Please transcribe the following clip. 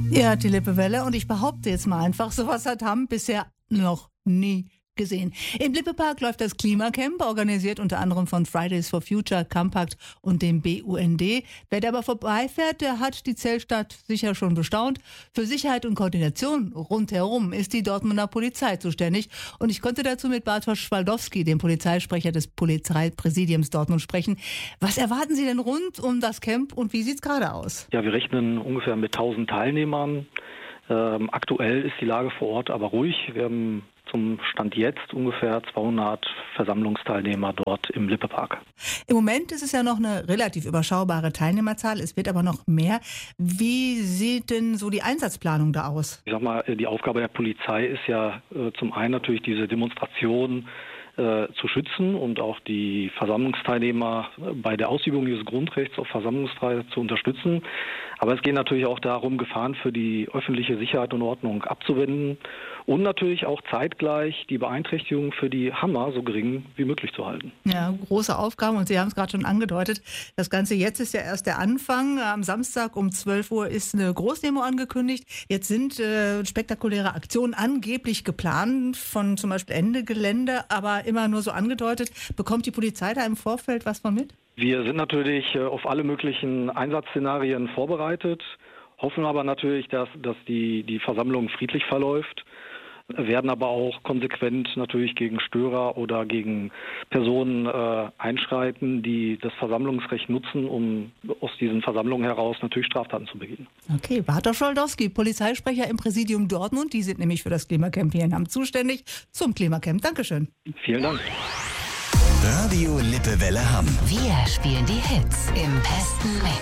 Ja, die Lippewelle. Und ich behaupte jetzt mal einfach, sowas hat Hamm bisher noch nie gesehen. Im Lippepark läuft das Klimacamp, organisiert unter anderem von Fridays for Future, Campact und dem BUND. Wer da aber vorbeifährt, der hat die Zeltstadt sicher schon bestaunt. Für Sicherheit und Koordination rundherum ist die Dortmunder Polizei zuständig. Und ich konnte dazu mit Bartosz Schwaldowski, dem Polizeisprecher des Polizeipräsidiums Dortmund, sprechen. Was erwarten Sie denn rund um das Camp und wie sieht's gerade aus? Ja, wir rechnen ungefähr mit 1000 Teilnehmern. Aktuell ist die Lage vor Ort aber ruhig. Wir haben zum Stand jetzt ungefähr 200 Versammlungsteilnehmer dort im Lippepark. Im Moment ist es ja noch eine relativ überschaubare Teilnehmerzahl. Es wird aber noch mehr. Wie sieht denn so die Einsatzplanung da aus? Ich sag mal, die Aufgabe der Polizei ist ja zum einen natürlich diese Demonstration zu schützen und auch die Versammlungsteilnehmer bei der Ausübung dieses Grundrechts auf Versammlungsfreiheit zu unterstützen. Aber es geht natürlich auch darum, Gefahren für die öffentliche Sicherheit und Ordnung abzuwenden und natürlich auch zeitgleich die Beeinträchtigung für die Hammer so gering wie möglich zu halten. Ja, große Aufgabe und Sie haben es gerade schon angedeutet. Das Ganze jetzt ist ja erst der Anfang. Am Samstag um 12 Uhr ist eine Großdemo angekündigt. Jetzt sind spektakuläre Aktionen angeblich geplant von zum Beispiel Ende Gelände, aber immer nur so angedeutet. Bekommt die Polizei da im Vorfeld was von mit? Wir sind natürlich auf alle möglichen Einsatzszenarien vorbereitet, hoffen aber natürlich, dass die Versammlung friedlich verläuft, werden aber auch konsequent natürlich gegen Störer oder gegen Personen einschreiten, die das Versammlungsrecht nutzen, um aus diesen Versammlungen heraus natürlich Straftaten zu begehen. Okay, Bartosz Schwaldowski, Polizeisprecher im Präsidium Dortmund. Die sind nämlich für das Klimacamp hier in Hamm zuständig. Zum Klimacamp. Dankeschön. Vielen Dank. Radio Lippewelle Hamm. Wir spielen die Hits im besten Mix.